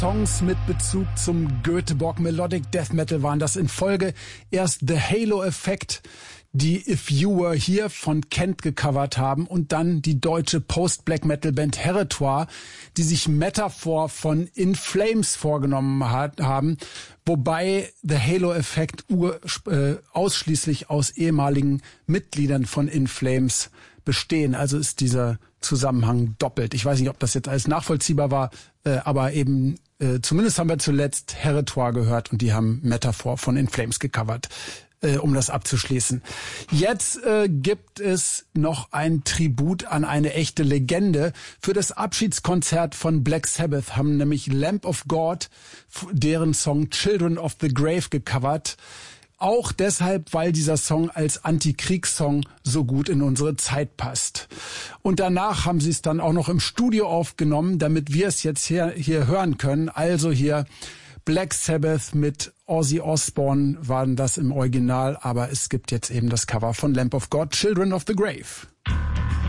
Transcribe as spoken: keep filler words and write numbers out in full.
Songs mit Bezug zum Göteborg Melodic Death Metal waren das in Folge. Erst The Halo Effect, die If You Were Here von Kent gecovert haben, und dann die deutsche Post-Black Metal Band Heretoire, die sich Metaphor von In Flames vorgenommen hat, haben, wobei The Halo Effect ur, äh, ausschließlich aus ehemaligen Mitgliedern von In Flames bestehen. Also ist dieser Zusammenhang doppelt. Ich weiß nicht, ob das jetzt alles nachvollziehbar war, äh, aber eben äh, zumindest haben wir zuletzt Heretoire gehört und die haben Metaphor von In Flames gecovert, äh, um das abzuschließen. Jetzt äh, gibt es noch ein Tribut an eine echte Legende. Für das Abschiedskonzert von Black Sabbath haben nämlich Lamb of God deren Song Children of the Grave gecovert. Auch deshalb, weil dieser Song als Antikriegssong so gut in unsere Zeit passt. Und danach haben sie es dann auch noch im Studio aufgenommen, damit wir es jetzt hier, hier hören können. Also hier Black Sabbath mit Ozzy Osbourne waren das im Original, aber es gibt jetzt eben das Cover von Lamb of God, Children of the Grave.